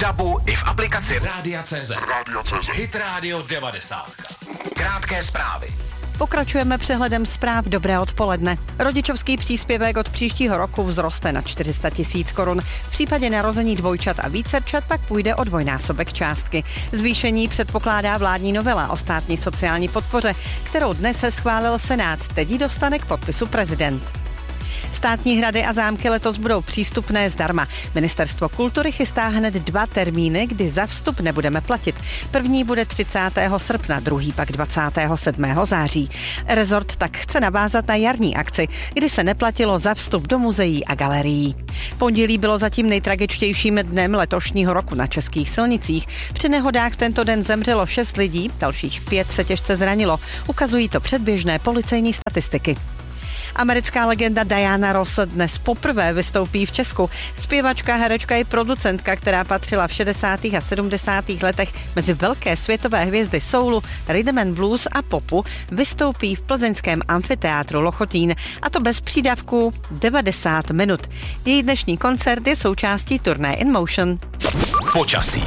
DABu i v aplikaci Rádia.cz. Hit Radio 90. Krátké zprávy. Pokračujeme přehledem zpráv. Dobré odpoledne. Rodičovský příspěvek od příštího roku vzroste na 400 000 korun. V případě narození dvojčat a vícerčat pak půjde o dvojnásobek částky. Zvýšení předpokládá vládní novela o státní sociální podpoře, kterou dnes se schválil Senát. Teď ji dostane k podpisu prezident. Státní hrady a zámky letos budou přístupné zdarma. Ministerstvo kultury chystá hned 2 termíny, kdy za vstup nebudeme platit. První bude 30. srpna, druhý pak 27. září. Rezort tak chce navázat na jarní akci, kdy se neplatilo za vstup do muzeí a galerií. Pondělí bylo zatím nejtragičtějším dnem letošního roku na českých silnicích. Při nehodách v tento den zemřelo 6 lidí, dalších 5 se těžce zranilo. Ukazují to předběžné policejní statistiky. Americká legenda Diana Ross dnes poprvé vystoupí v Česku. Zpěvačka, herečka i producentka, která patřila v 60. a 70. letech mezi velké světové hvězdy soulu, rhythm and blues a popu, vystoupí v plzeňském amfiteátru Lochotín, a to bez přídavku 90 minut. Její dnešní koncert je součástí turné In Motion. Počasí.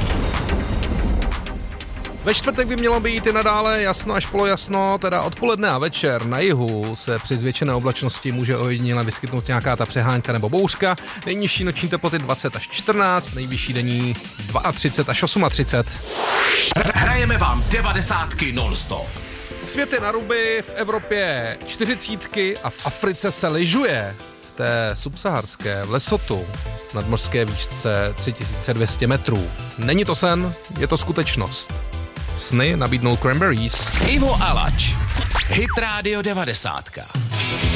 Ve čtvrtek by mělo být i nadále jasno až polojasno, teda odpoledne a večer na jihu se při zvětšené oblačnosti může ojediněle vyskytnout nějaká ta přehánka nebo bouřka. Nejnižší noční teploty 20 až 14, nejvyšší denní 32 až 38. Hrajeme vám 90 non-stop. Svět je na ruby, v Evropě 40 a v Africe se lyžuje. V té subsaharské, v Lesotu, v nadmořské výšce 3200 metrů. Není to sen, je to skutečnost. Sny nabídnou Cranberries. Ivo Alač. Hit Radio 90.